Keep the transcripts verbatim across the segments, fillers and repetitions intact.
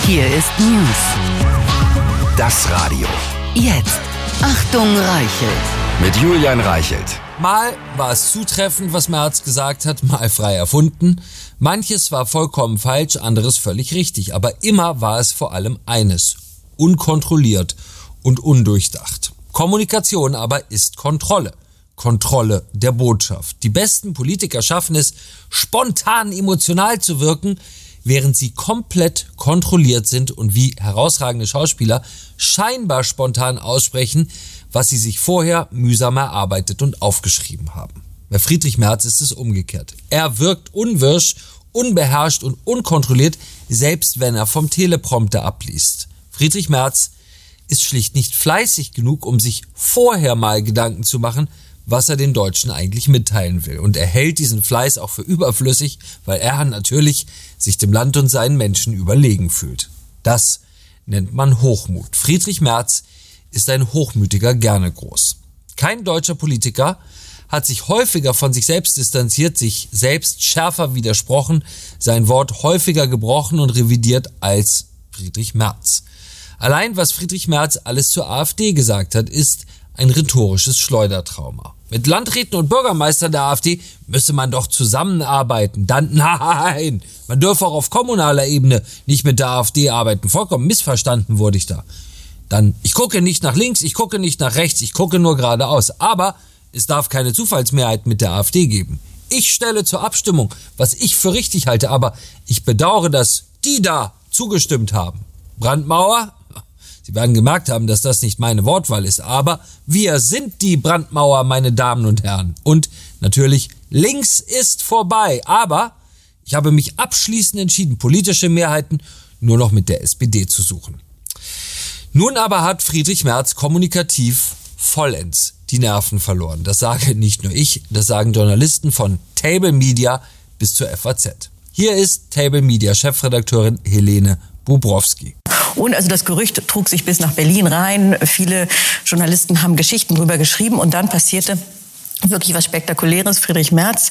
Hier ist News. Das Radio. Jetzt. Achtung, Reichelt. Mit Julian Reichelt. Mal war es zutreffend, was Merz gesagt hat, mal frei erfunden. Manches war vollkommen falsch, anderes völlig richtig. Aber immer war es vor allem eines: unkontrolliert und undurchdacht. Kommunikation aber ist Kontrolle. Kontrolle der Botschaft. Die besten Politiker schaffen es, spontan emotional zu wirken, während sie komplett kontrolliert sind und wie herausragende Schauspieler scheinbar spontan aussprechen, was sie sich vorher mühsam erarbeitet und aufgeschrieben haben. Bei Friedrich Merz ist es umgekehrt. Er wirkt unwirsch, unbeherrscht und unkontrolliert, selbst wenn er vom Teleprompter abliest. Friedrich Merz ist schlicht nicht fleißig genug, um sich vorher mal Gedanken zu machen, was er den Deutschen eigentlich mitteilen will. Und er hält diesen Fleiß auch für überflüssig, weil er natürlich sich dem Land und seinen Menschen überlegen fühlt. Das nennt man Hochmut. Friedrich Merz ist ein hochmütiger Gernegroß. Kein deutscher Politiker hat sich häufiger von sich selbst distanziert, sich selbst schärfer widersprochen, sein Wort häufiger gebrochen und revidiert als Friedrich Merz. Allein was Friedrich Merz alles zur AfD gesagt hat, ist ein rhetorisches Schleudertrauma. Mit Landräten und Bürgermeistern der AfD müsse man doch zusammenarbeiten. Dann, nein, man dürfe auch auf kommunaler Ebene nicht mit der AfD arbeiten. Vollkommen missverstanden wurde ich da. Dann, ich gucke nicht nach links, ich gucke nicht nach rechts, ich gucke nur geradeaus. Aber es darf keine Zufallsmehrheit mit der AfD geben. Ich stelle zur Abstimmung, was ich für richtig halte, aber ich bedauere, dass die da zugestimmt haben. Brandmauer? Sie werden gemerkt haben, dass das nicht meine Wortwahl ist, aber wir sind die Brandmauer, meine Damen und Herren. Und natürlich, links ist vorbei, aber ich habe mich abschließend entschieden, politische Mehrheiten nur noch mit der S P D zu suchen. Nun aber hat Friedrich Merz kommunikativ vollends die Nerven verloren. Das sage nicht nur ich, das sagen Journalisten von Table Media bis zur F A Z. Hier ist Table Media Chefredakteurin Helene Bubrowski. Und also das Gerücht trug sich bis nach Berlin rein. Viele Journalisten haben Geschichten drüber geschrieben und dann passierte wirklich was Spektakuläres. Friedrich Merz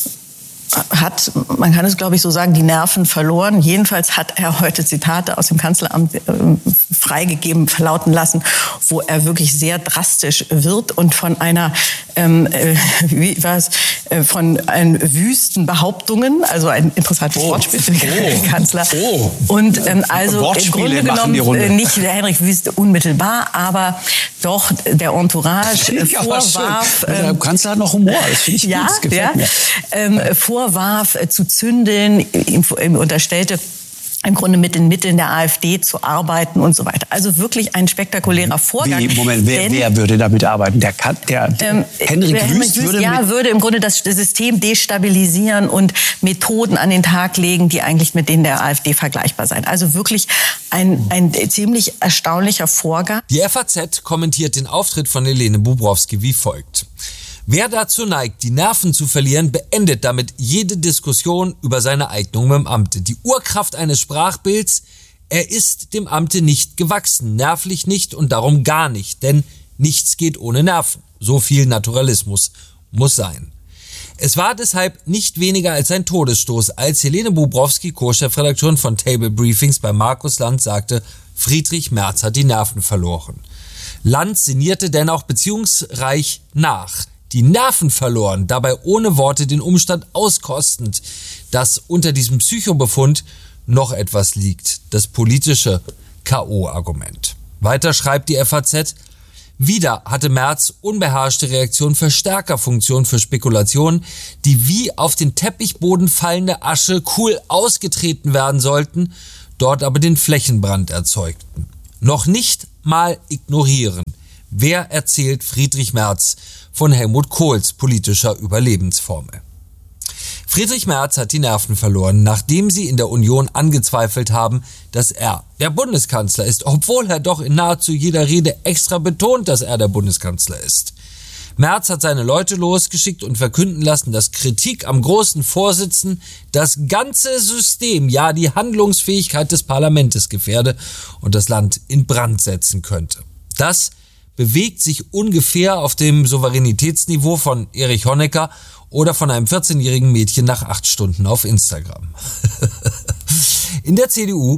hat, man kann es glaube ich so sagen, die Nerven verloren. Jedenfalls hat er heute Zitate aus dem Kanzleramt äh, freigegeben, verlauten lassen, wo er wirklich sehr drastisch wird und von einer, ähm, äh, wie war es, äh, von einen wüsten Behauptungen, also ein interessantes oh, Wortspiel für den oh, Kanzler. Oh. Und ähm, also im Grunde genommen äh, nicht der Henrik Wüst unmittelbar, aber doch der Entourage äh, vorwarf. Ähm, der Kanzler hat noch Humor, das finde ich ja, gut, das gefällt ja, mir. Ähm, vorwarf äh, zu zündeln, ihm, ihm unterstellte, im Grunde mit den Mitteln der AfD zu arbeiten und so weiter. Also wirklich ein spektakulärer Vorgang. Wie, Moment, wer, denn, wer würde damit arbeiten? Der, der, der ähm, Henrik der Wüst würde ja, würde im Grunde das System destabilisieren und Methoden an den Tag legen, die eigentlich mit denen der AfD vergleichbar seien. Also wirklich ein, ein ziemlich erstaunlicher Vorgang. Die F A Z kommentiert den Auftritt von Helene Bubrowski wie folgt: Wer dazu neigt, die Nerven zu verlieren, beendet damit jede Diskussion über seine Eignung im Amte. Die Urkraft eines Sprachbilds: Er ist dem Amte nicht gewachsen, nervlich nicht und darum gar nicht, denn nichts geht ohne Nerven. So viel Naturalismus muss sein. Es war deshalb nicht weniger als ein Todesstoß, als Helene Bubrowski, Co-Chefredakteurin von Table Briefings bei Markus Lanz, sagte, Friedrich Merz hat die Nerven verloren. Lanz sinnierte denn auch beziehungsreich nach. Die Nerven verloren, dabei ohne Worte den Umstand auskostend, dass unter diesem Psychobefund noch etwas liegt, das politische K O-Argument. Weiter schreibt die F A Z, wieder hatte Merz unbeherrschte Reaktion Verstärkerfunktion für Spekulationen, die wie auf den Teppichboden fallende Asche cool ausgetreten werden sollten, dort aber den Flächenbrand erzeugten. Noch nicht mal ignorieren. Wer erzählt Friedrich Merz von Helmut Kohls politischer Überlebensformel? Friedrich Merz hat die Nerven verloren, nachdem sie in der Union angezweifelt haben, dass er der Bundeskanzler ist, obwohl er doch in nahezu jeder Rede extra betont, dass er der Bundeskanzler ist. Merz hat seine Leute losgeschickt und verkünden lassen, dass Kritik am großen Vorsitzenden das ganze System, ja die Handlungsfähigkeit des Parlaments gefährde und das Land in Brand setzen könnte. Das bewegt sich ungefähr auf dem Souveränitätsniveau von Erich Honecker oder von einem vierzehnjährigen Mädchen nach acht Stunden auf Instagram. In der C D U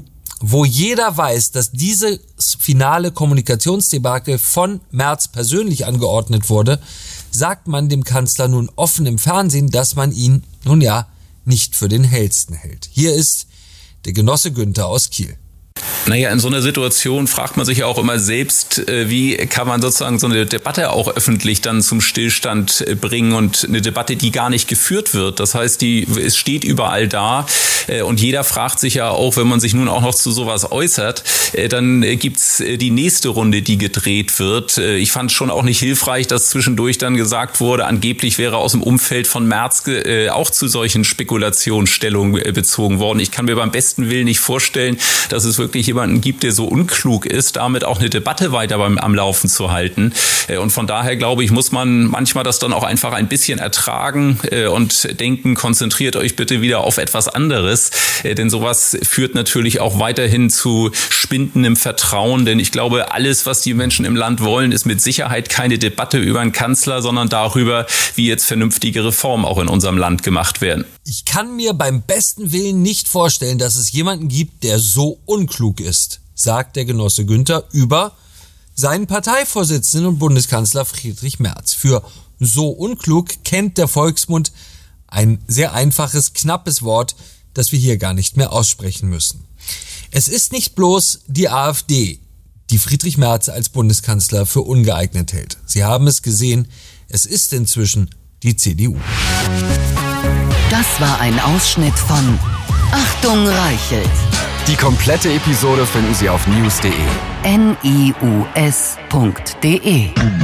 wo jeder weiß, dass dieses finale Kommunikationsdebakel von Merz persönlich angeordnet wurde, sagt man dem Kanzler nun offen im Fernsehen, dass man ihn, nun ja, nicht für den hellsten hält. Hier ist der Genosse Günther aus Kiel. Naja, in so einer Situation fragt man sich ja auch immer selbst, wie kann man sozusagen so eine Debatte auch öffentlich dann zum Stillstand bringen und eine Debatte, die gar nicht geführt wird. Das heißt, die, es steht überall da und jeder fragt sich ja auch, wenn man sich nun auch noch zu sowas äußert, dann gibt's die nächste Runde, die gedreht wird. Ich fand schon auch nicht hilfreich, dass zwischendurch dann gesagt wurde, angeblich wäre aus dem Umfeld von Merz auch zu solchen Spekulationsstellungen bezogen worden. Ich kann mir beim besten Willen nicht vorstellen, dass es wirklich jemanden gibt, der so unklug ist, damit auch eine Debatte weiter beim, am Laufen zu halten. Und von daher, glaube ich, muss man manchmal das dann auch einfach ein bisschen ertragen und denken, konzentriert euch bitte wieder auf etwas anderes. Denn sowas führt natürlich auch weiterhin zu schwindendem Vertrauen. Denn ich glaube, alles, was die Menschen im Land wollen, ist mit Sicherheit keine Debatte über einen Kanzler, sondern darüber, wie jetzt vernünftige Reformen auch in unserem Land gemacht werden. Ich kann mir beim besten Willen nicht vorstellen, dass es jemanden gibt, der so unklug ist, sagt der Genosse Günther über seinen Parteivorsitzenden und Bundeskanzler Friedrich Merz. Für so unklug kennt der Volksmund ein sehr einfaches, knappes Wort, das wir hier gar nicht mehr aussprechen müssen. Es ist nicht bloß die AfD, die Friedrich Merz als Bundeskanzler für ungeeignet hält. Sie haben es gesehen, es ist inzwischen die C D U. Das war ein Ausschnitt von Achtung Reichelt. Die komplette Episode finden Sie auf news punkt de. N I U S punkt de